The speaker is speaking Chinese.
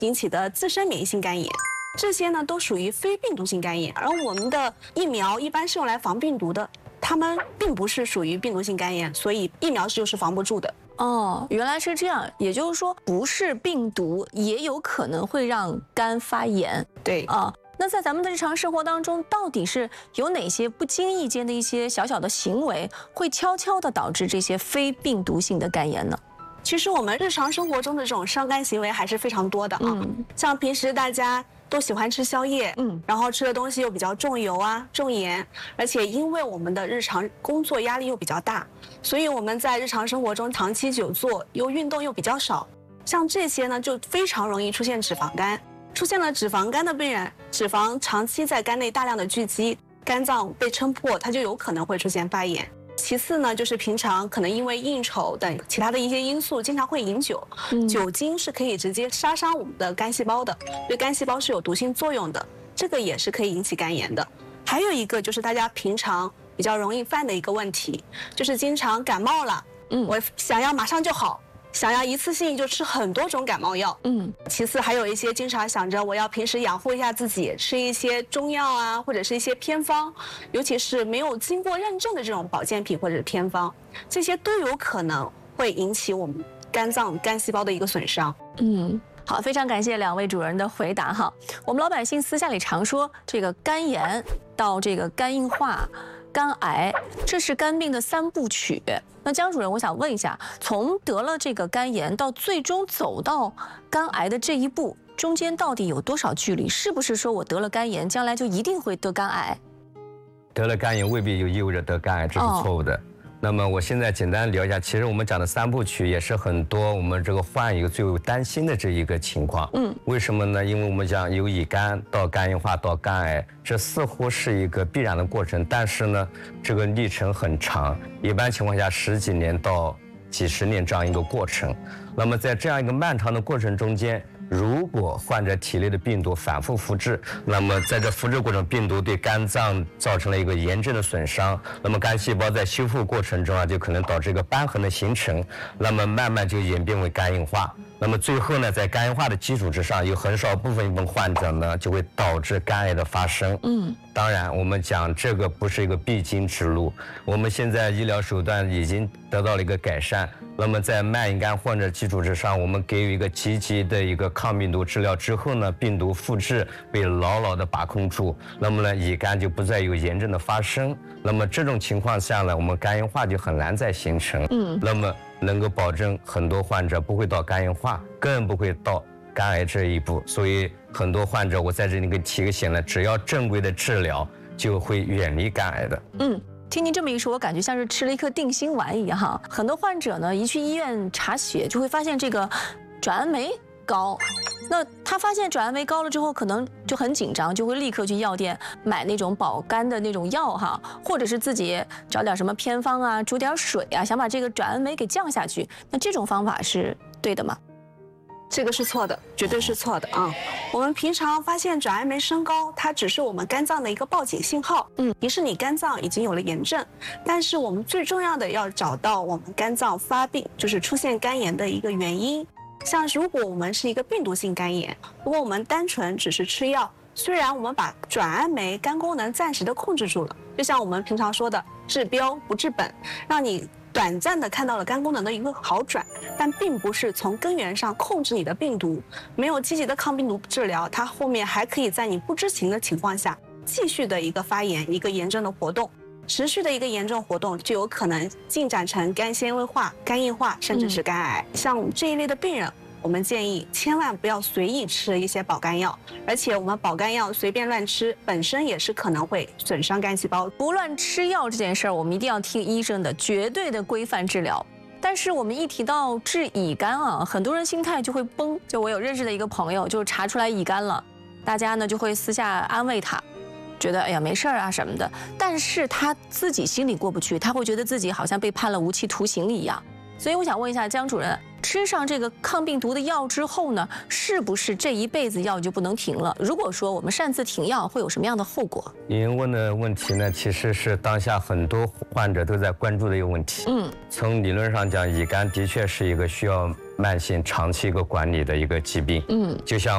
引起的自身免疫性肝炎。这些呢都属于非病毒性肝炎，而我们的疫苗一般是用来防病毒的，它们并不是属于病毒性肝炎，所以疫苗就是防不住的。 哦，原来是这样，也就是说，不是病毒也有可能会让肝发炎。 对啊。那在咱们的日常生活当中，到底是有哪些不经意间的一些小小的行为，会悄悄地导致这些非病毒性的肝炎呢？ 其实我们日常生活中的这种伤肝行为还是非常多的啊，像平时大家都喜欢吃宵夜，然后吃的东西又比较重油啊、重盐，而且因为我们的日常工作压力又比较大，所以我们在日常生活中长期久坐，又运动又比较少，像这些呢就非常容易出现脂肪肝。出现了脂肪肝的病人，脂肪长期在肝内大量的聚集，肝脏被撑破，它就有可能会出现发炎。其次呢，就是平常可能因为应酬等其他的一些因素，经常会饮酒，酒精是可以直接杀伤我们的肝细胞的，对肝细胞是有毒性作用的，这个也是可以引起肝炎的。还有一个就是大家平常比较容易犯的一个问题，就是经常感冒了，我想要马上就好，想要一次性就吃很多种感冒药，其次还有一些经常想着我要平时养护一下自己，吃一些中药啊，或者是一些偏方，尤其是没有经过认证的这种保健品或者是偏方，这些都有可能会引起我们肝脏肝细胞的一个损伤。 好，非常感谢两位主任的回答哈。我们老百姓私下里常说，这个肝炎到这个肝硬化、肝癌，这是肝病的3部曲。那江主任，我想问一下，从得了这个肝炎到最终走到肝癌的这一步，中间到底有多少距离？是不是说我得了肝炎，将来就一定会得肝癌？ 得了肝炎未必就意味着得肝癌，这是错误的。那么我现在简单聊一下，其实我们讲的3部曲也是很多我们这个患一个最为担心的这一个情况。为什么呢？因为我们讲由乙肝到肝硬化到肝癌，这似乎是一个必然的过程，但是呢，这个历程很长，一般情况下10几年到几十年这样一个过程。那么在这样一个漫长的过程中间，如果患者体内的病毒反复复制，那么在这复制过程，病毒对肝脏造成了一个炎症的损伤，那么肝细胞在修复过程中就可能导致一个瘢痕的形成，那么慢慢就演变为肝硬化。那么最后呢，在肝硬化的基础之上，有很少部分患者呢就会导致肝癌的发生。当然我们讲这个不是一个必经之路，我们现在医疗手段已经得到了一个改善，那么在慢性肝患者基础之上，我们给予一个积极的一个抗病毒治疗之后呢，病毒复制被牢牢的把控住，那么呢乙肝就不再有炎症的发生，那么这种情况下呢，我们肝硬化就很难再形成。那么能够保证很多患者不会到肝硬化，更不会到肝癌这一步。所以很多患者，我在这里给提个醒了，只要正规的治疗，就会远离肝癌的。 听您这么一说，我感觉像是吃了一颗定心丸一样哈。很多患者呢，一去医院查血，就会发现这个转氨酶高。那他发现转氨酶高了之后，可能就很紧张，就会立刻去药店买那种保肝的那种药哈，或者是自己找点什么偏方啊，煮点水啊，想把这个转氨酶给降下去。那这种方法是对的吗？ 这个是错的，绝对是错的啊！我们平常发现转氨酶升高，它只是我们肝脏的一个报警信号，提示你肝脏已经有了炎症。但是我们最重要的要找到我们肝脏发病，就是出现肝炎的一个原因。像如果我们是一个病毒性肝炎，如果我们单纯只是吃药，虽然我们把转氨酶肝功能暂时的控制住了，就像我们平常说的治标不治本，让你短暂的看到了肝功能的一个好转，但并不是从根源上控制你的病毒。没有积极的抗病毒治疗，它后面还可以在你不知情的情况下继续的一个发炎，一个炎症的活动，持续的一个炎症活动就有可能进展成肝纤维化、肝硬化，甚至是肝癌。像这一类的病人，我们建议千万不要随意吃一些保肝药，而且我们保肝药随便乱吃，本身也是可能会损伤肝细胞。 不乱吃药这件事儿，我们一定要听医生的，绝对的规范治疗。但是我们一提到治乙肝啊，很多人心态就会崩。就我有认识的一个朋友，就查出来乙肝了，大家呢就会私下安慰他，觉得哎呀没事儿啊什么的。但是他自己心里过不去，他会觉得自己好像被判了无期徒刑一样。所以我想问一下江主任，吃上这个抗病毒的药之后呢，是不是这一辈子药就不能停了？如果说我们擅自停药，会有什么样的后果？ 您问的问题呢，其实是当下很多患者都在关注的一个问题。从理论上讲，乙肝的确是一个需要慢性长期一个管理的一个疾病。就像